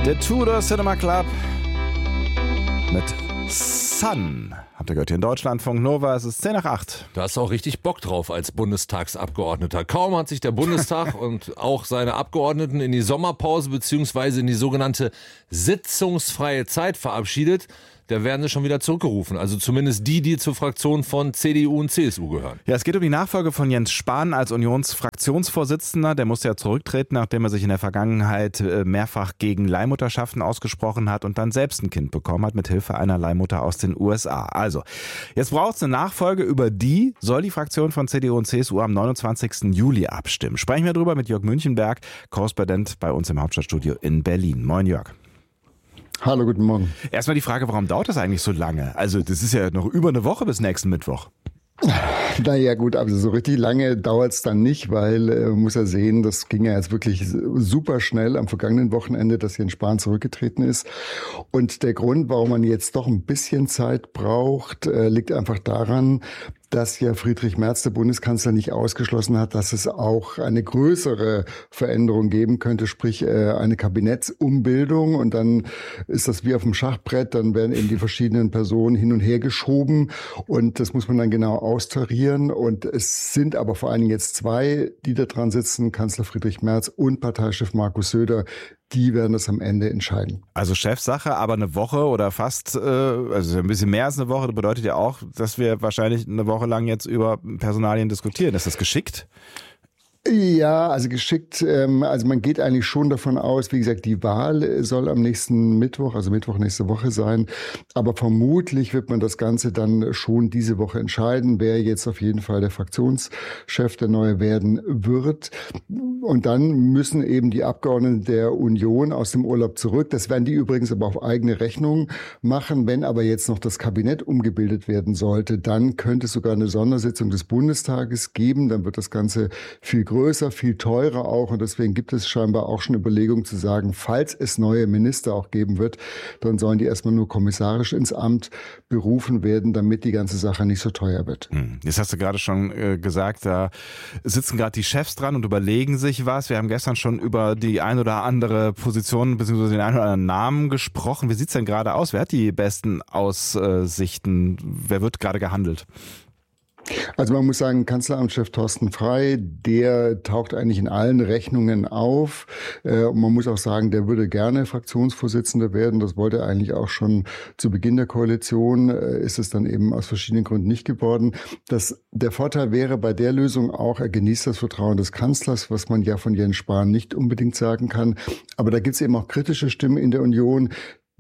Der Tudor Cinema Club mit Sun. Habt ihr gehört hier in Deutschlandfunk Nova, es ist 7:50. Da hast du auch richtig Bock drauf als Bundestagsabgeordneter. Kaum hat sich der Bundestag und auch seine Abgeordneten in die Sommerpause bzw. in die sogenannte sitzungsfreie Zeit verabschiedet, da werden sie schon wieder zurückgerufen. Also zumindest die zur Fraktion von CDU und CSU gehören. Ja, es geht um die Nachfolge von Jens Spahn als Unionsfraktionsvorsitzender. Der musste ja zurücktreten, nachdem er sich in der Vergangenheit mehrfach gegen Leihmutterschaften ausgesprochen hat und dann selbst ein Kind bekommen hat, mit Hilfe einer Leihmutter aus den USA. Also, jetzt braucht es eine Nachfolge, über die soll die Fraktion von CDU und CSU am 29. Juli abstimmen. Sprechen wir drüber mit Jörg Münchenberg, Korrespondent bei uns im Hauptstadtstudio in Berlin. Moin Jörg. Hallo, guten Morgen. Erstmal die Frage, warum dauert das eigentlich so lange? Also das ist ja noch über eine Woche bis nächsten Mittwoch. Naja gut, also so richtig lange dauert es dann nicht, weil man muss ja sehen, das ging ja jetzt wirklich super schnell am vergangenen Wochenende, dass Jens Spahn zurückgetreten ist. Und der Grund, warum man jetzt doch ein bisschen Zeit braucht, liegt einfach daran, dass ja Friedrich Merz, der Bundeskanzler, nicht ausgeschlossen hat, dass es auch eine größere Veränderung geben könnte, sprich eine Kabinettsumbildung. Und dann ist das wie auf dem Schachbrett, dann werden eben die verschiedenen Personen hin und her geschoben und das muss man dann genau austarieren. Und es sind aber vor allen Dingen jetzt zwei, die da dran sitzen, Kanzler Friedrich Merz und Parteichef Markus Söder. Die werden das am Ende entscheiden. Also Chefsache, aber eine Woche oder fast, also ein bisschen mehr als eine Woche, das bedeutet ja auch, dass wir wahrscheinlich eine Woche lang jetzt über Personalien diskutieren. Ist das geschickt? Ja, also geschickt, also man geht eigentlich schon davon aus, wie gesagt, die Wahl soll am nächsten Mittwoch, also Mittwoch nächste Woche sein, aber vermutlich wird man das Ganze dann schon diese Woche entscheiden, wer jetzt auf jeden Fall der Fraktionschef der neue werden wird. Und dann müssen eben die Abgeordneten der Union aus dem Urlaub zurück. Das werden die übrigens aber auf eigene Rechnung machen. Wenn aber jetzt noch das Kabinett umgebildet werden sollte, dann könnte es sogar eine Sondersitzung des Bundestages geben. Dann wird das Ganze viel größer, viel teurer auch. Und deswegen gibt es scheinbar auch schon Überlegungen zu sagen, falls es neue Minister auch geben wird, dann sollen die erstmal nur kommissarisch ins Amt berufen werden, damit die ganze Sache nicht so teuer wird. Jetzt hast du gerade schon gesagt, da sitzen gerade die Chefs dran und überlegen sich was. Wir haben gestern schon über die ein oder andere Position bzw. den einen oder anderen Namen gesprochen. Wie sieht's denn gerade aus? Wer hat die besten Aussichten? Wer wird gerade gehandelt? Also man muss sagen, Kanzleramtschef Thorsten Frey, der taucht eigentlich in allen Rechnungen auf. Und man muss auch sagen, der würde gerne Fraktionsvorsitzender werden. Das wollte er eigentlich auch schon zu Beginn der Koalition. Ist es dann eben aus verschiedenen Gründen nicht geworden. Der Vorteil wäre bei der Lösung auch, er genießt das Vertrauen des Kanzlers, was man ja von Jens Spahn nicht unbedingt sagen kann. Aber da gibt es eben auch kritische Stimmen in der Union,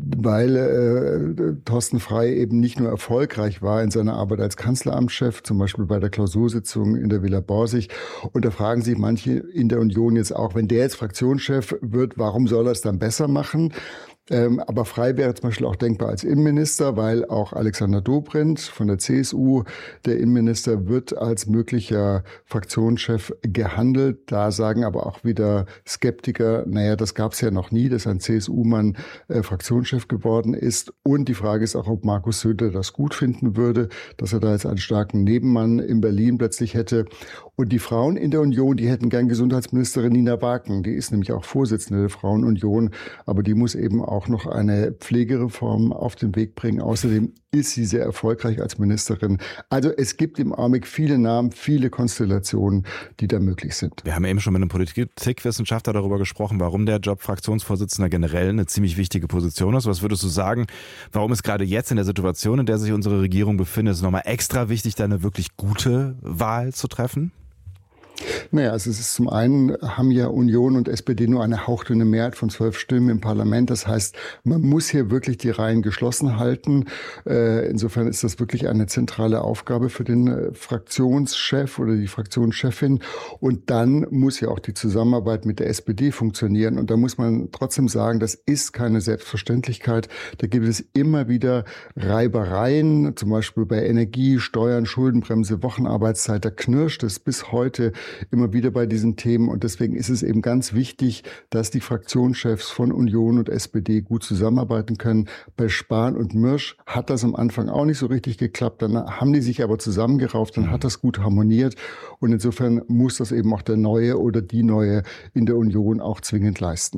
weil Thorsten Frey eben nicht nur erfolgreich war in seiner Arbeit als Kanzleramtschef, zum Beispiel bei der Klausursitzung in der Villa Borsig. Und da fragen sich manche in der Union jetzt auch, wenn der jetzt Fraktionschef wird, warum soll er es dann besser machen? Aber Frey wäre zum Beispiel auch denkbar als Innenminister, weil auch Alexander Dobrindt von der CSU, der Innenminister, wird als möglicher Fraktionschef gehandelt. Da sagen aber auch wieder Skeptiker, naja, das gab es ja noch nie, dass ein CSU-Mann Fraktionschef geworden ist. Und die Frage ist auch, ob Markus Söder das gut finden würde, dass er da jetzt einen starken Nebenmann in Berlin plötzlich hätte. Und die Frauen in der Union, die hätten gern Gesundheitsministerin Nina Waken. Die ist nämlich auch Vorsitzende der Frauenunion, aber die muss eben auch noch eine Pflegereform auf den Weg bringen. Außerdem ist sie sehr erfolgreich als Ministerin. Also es gibt im Augenblick viele Namen, viele Konstellationen, die da möglich sind. Wir haben eben schon mit einem Politikwissenschaftler darüber gesprochen, warum der Job Fraktionsvorsitzender generell eine ziemlich wichtige Position ist. Was würdest du sagen, warum ist gerade jetzt in der Situation, in der sich unsere Regierung befindet, es nochmal extra wichtig, da eine wirklich gute Wahl zu treffen? Naja, also es ist zum einen, haben ja Union und SPD nur eine hauchdünne Mehrheit von 12 Stimmen im Parlament. Das heißt, man muss hier wirklich die Reihen geschlossen halten. Insofern ist das wirklich eine zentrale Aufgabe für den Fraktionschef oder die Fraktionschefin. Und dann muss ja auch die Zusammenarbeit mit der SPD funktionieren. Und da muss man trotzdem sagen, das ist keine Selbstverständlichkeit. Da gibt es immer wieder Reibereien, zum Beispiel bei Energie, Steuern, Schuldenbremse, Wochenarbeitszeit. Da knirscht es bis heute immer wieder bei diesen Themen. Und deswegen ist es eben ganz wichtig, dass die Fraktionschefs von Union und SPD gut zusammenarbeiten können. Bei Spahn und Mürsch hat das am Anfang auch nicht so richtig geklappt. Dann haben die sich aber zusammengerauft, dann hat das gut harmoniert. Und insofern muss das eben auch der Neue oder die Neue in der Union auch zwingend leisten.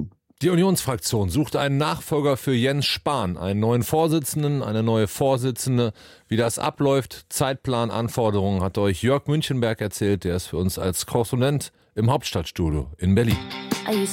Die Unionsfraktion sucht einen Nachfolger für Jens Spahn, einen neuen Vorsitzenden, eine neue Vorsitzende. Wie das abläuft, Zeitplan, Anforderungen, hat euch Jörg Münchenberg erzählt. Der ist für uns als Korrespondent im Hauptstadtstudio in Berlin.